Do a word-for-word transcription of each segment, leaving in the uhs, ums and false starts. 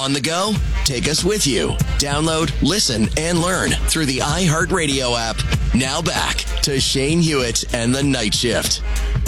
On the go? Take us with you. Download, listen, and learn through the iHeartRadio app. Now back to Shane Hewitt and the Night Shift.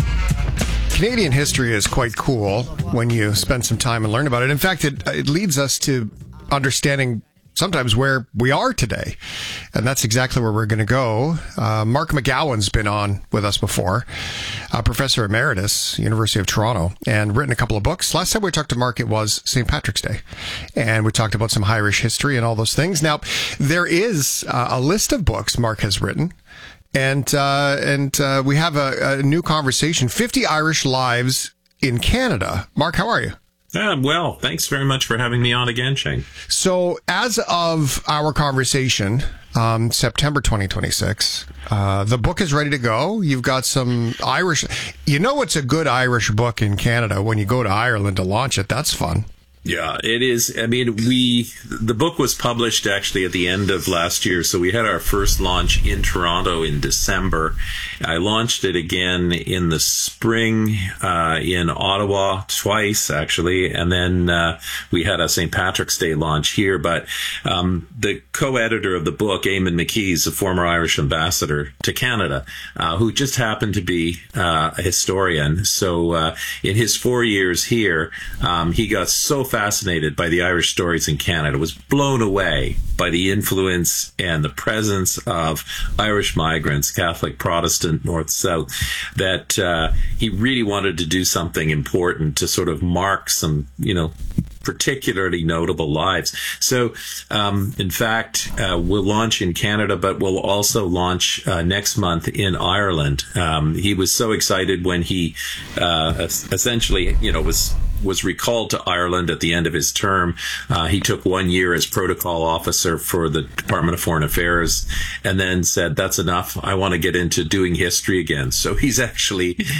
Canadian history is quite cool when you spend some time and learn about it. In fact, it, it leads us to understanding sometimes where we are today. And that's exactly where we're going to go. Uh, Mark McGowan's been on with us before, uh, Professor Emeritus, University of Toronto, and written a couple of books. Last time we talked to Mark, it was Saint Patrick's Day. And we talked about some Irish history and all those things. Now, there is uh, a list of books Mark has written. And uh, and uh, we have a, a new conversation, fifty Irish Lives in Canada. Mark, how are you? Yeah, well, thanks very much for having me on again, Shane. So as of our conversation, um, September twenty twenty-six, uh, the book is ready to go. You've got some Irish. You know it's a good Irish book in Canada when you go to Ireland to launch it. That's fun. Yeah, it is. I mean, we, the book was published actually at the end of last year. So we had our first launch in Toronto in December. I launched it again in the spring, uh, in Ottawa twice actually. And then, uh, we had a Saint Patrick's Day launch here. But, um, the co-editor of the book, Eamon McKee, is a former Irish ambassador to Canada, uh, who just happened to be, uh, a historian. So, uh, in his four years here, um, he got so fascinated by the Irish stories in Canada, was blown away by the influence and the presence of Irish migrants, Catholic, Protestant, North, South, that uh, he really wanted to do something important to sort of mark some, you know, particularly notable lives. So, um, in fact, uh, we'll launch in Canada, but we'll also launch uh, next month in Ireland. Um, he was so excited when he uh, essentially, you know, was was recalled to Ireland at the end of his term. Uh, he took one year as protocol officer for the Department of Foreign Affairs and then said, that's enough. I want to get into doing history again. So he's actually